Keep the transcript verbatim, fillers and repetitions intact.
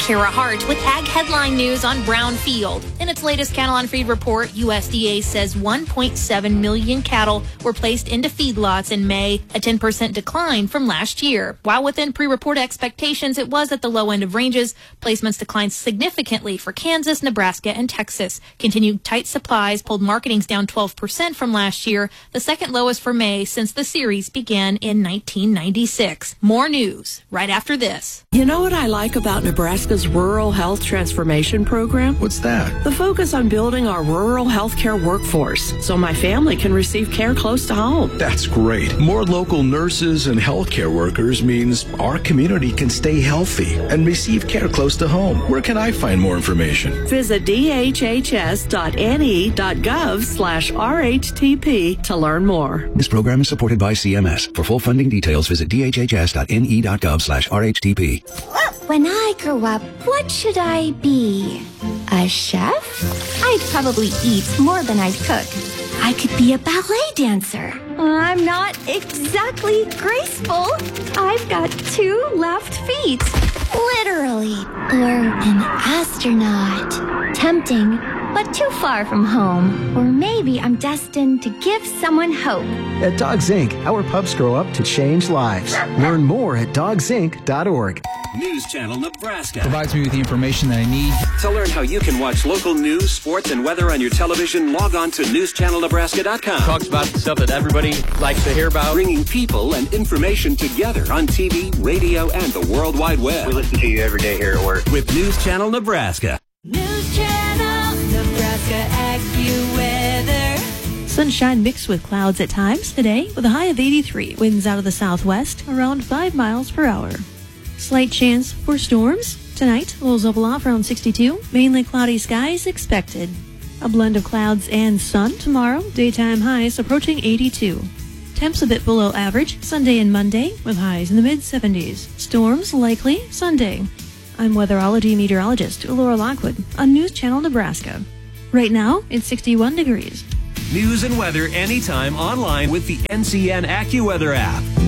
Kara Hart with Ag Headline News on Brownfield. In its latest cattle on feed report, U S D A says one point seven million cattle were placed into feedlots in May, a ten percent decline from last year. While within pre-report expectations, it was at the low end of ranges. Placements declined significantly for Kansas, Nebraska, and Texas. Continued tight supplies pulled marketings down twelve percent from last year, the second lowest for May since the series began in nineteen ninety-six. More news right after this. You know what I like about Nebraska's Rural Health Transformation Program? What's that? The focus on building our rural healthcare workforce so my family can receive care close to home. That's great. More local nurses and healthcare workers means our community can stay healthy and receive care close to home. Where can I find more information? Visit d h h s dot n e dot gov slash r h t p to learn more. This program is supported by C M S. For full funding details, visit d h h s dot n e dot gov slash r h t p. When I grow up, what should I be? A chef? I'd probably eat more than I'd cook. I could be a ballet dancer. I'm not exactly graceful. I've got two left feet. Literally. Or an astronaut. Tempting, but too far from home. Or maybe I'm destined to give someone hope. At Dogs Incorporated, our pups grow up to change lives. Learn more at dogs inc dot org. News Channel Nebraska provides me with the information that I need. To learn how you can watch local news, sports, and weather on your television, log on to news channel nebraska dot com. Talks about the stuff that everybody likes to hear about. Bringing people and information together on T V, radio, and the World Wide Web. We listen to you every day here at work. With News Channel Nebraska. News Channel Nebraska AccuWeather. Sunshine mixed with clouds at times today with a high of eighty-three. Winds out of the southwest around five miles per hour. Slight chance for storms. Tonight, lows level off around sixty-two. Mainly cloudy skies expected. A blend of clouds and sun tomorrow. Daytime highs approaching eighty-two. Temps a bit below average Sunday and Monday with highs in the mid seventies. Storms likely Sunday. I'm weatherology meteorologist Laura Lockwood on News Channel Nebraska. Right now, it's sixty-one degrees. News and weather anytime online with the N C N AccuWeather app.